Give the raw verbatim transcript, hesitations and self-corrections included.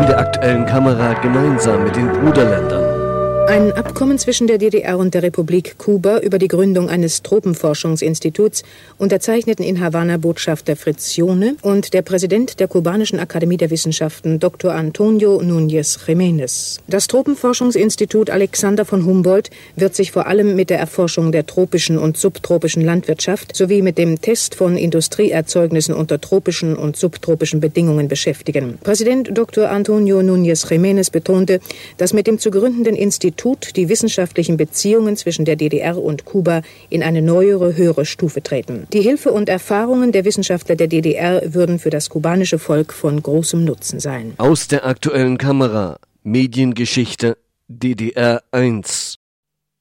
in der aktuellen Kamera gemeinsam mit den Bruderländern. Ein Abkommen zwischen der D D R und der Republik Kuba über die Gründung eines Tropenforschungsinstituts unterzeichneten in Havanna Botschafter Fritz Jone und der Präsident der kubanischen Akademie der Wissenschaften Doktor Antonio Núñez Jiménez. Das Tropenforschungsinstitut Alexander von Humboldt wird sich vor allem mit der Erforschung der tropischen und subtropischen Landwirtschaft sowie mit dem Test von Industrieerzeugnissen unter tropischen und subtropischen Bedingungen beschäftigen. Präsident Doktor Antonio Núñez Jiménez betonte, dass mit dem zu gründenden Institut die wissenschaftlichen Beziehungen zwischen der D D R und Kuba in eine neuere, höhere Stufe treten. Die Hilfe und Erfahrungen der Wissenschaftler der D D R würden für das kubanische Volk von großem Nutzen sein. Aus der aktuellen Kamera, Mediengeschichte D D R eins.